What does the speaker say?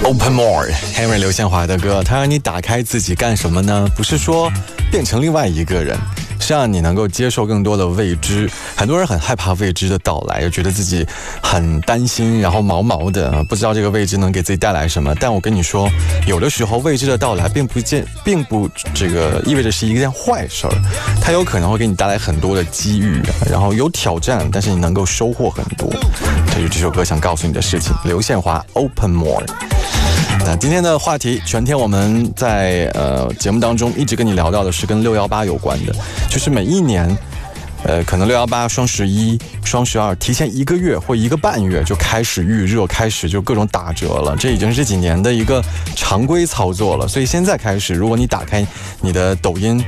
Open More Henry 刘宪华的歌，它让你打开自己干什么呢？不是说变成另外一个人，是让你能够接受更多的未知。很多人很害怕未知的到来，又觉得自己很担心，然后毛毛的，不知道这个未知能给自己带来什么。但我跟你说，有的时候未知的到来并不意味着是一件坏事儿，它有可能会给你带来很多的机遇，然后有挑战，但是你能够收获很多。这是这首歌想告诉你的事情。刘宪华 Open More。那今天的话题，全天我们在节目当中一直跟你聊到的是跟618有关的，就是每一年可能618、双11、双12提前1个月或1个半月就开始预热，开始就各种打折了，这已经是这几年的一个常规操作了。所以现在开始，如果你打开你的抖音